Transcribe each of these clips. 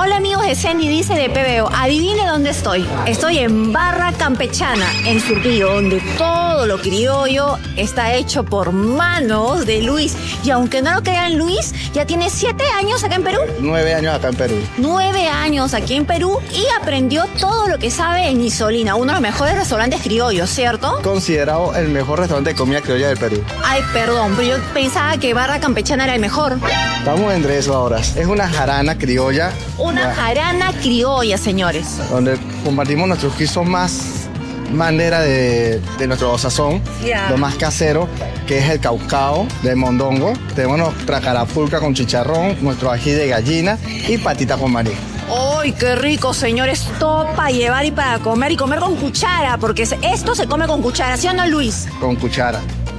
Hola amigos de Sandy dice de PBO, adivine dónde estoy. Estoy en Barra Campechana, en Surquillo, donde todo lo criollo está hecho por manos de Luis. Y aunque no lo crean, Luis ya tiene 7 años acá en Perú. 9 años acá en Perú. 9 años aquí en Perú y aprendió todo lo que sabe en Isolina, uno de los mejores restaurantes criollos, ¿cierto? Considerado el mejor restaurante de comida criolla del Perú. Ay, perdón, pero yo pensaba que Barra Campechana era el mejor. Estamos entre eso ahora. Es una jarana criolla. Una jarana criolla, señores. Donde compartimos nuestros guisos más bandera de nuestro sazón, lo más casero, que es el caucao de mondongo. Tenemos nuestra carapulca con chicharrón, nuestro ají de gallina y patita con maní. ¡Ay, qué rico, señores! Todo para llevar y para comer, y comer con cuchara, porque esto se come con cuchara, ¿sí o no, Luis? Con cuchara.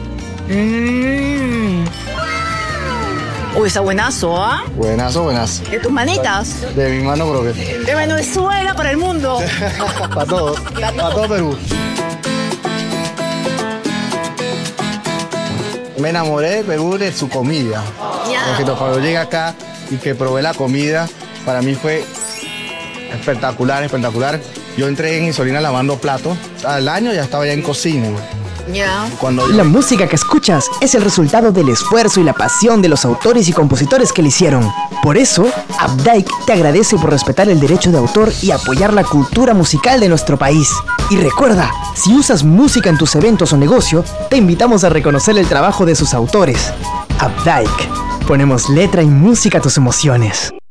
Uy, está buenazo, ¿ah? Buenazo, buenazo. ¿De tus manitas? De mi mano propia. De Venezuela para el mundo. Para todos. Para todo Perú. Me enamoré de Perú de su comida. Porque cuando llegué acá y que probé la comida, para mí fue espectacular, espectacular. Yo entré en Isolina lavando platos. Al año ya estaba ya en cocina. La música que escuchas es el resultado del esfuerzo y la pasión de los autores y compositores que la hicieron. Por eso, Updike te agradece por respetar el derecho de autor y apoyar la cultura musical de nuestro país. Y recuerda, si usas música en tus eventos o negocio, te invitamos a reconocer el trabajo de sus autores. Updike, ponemos letra y música a tus emociones.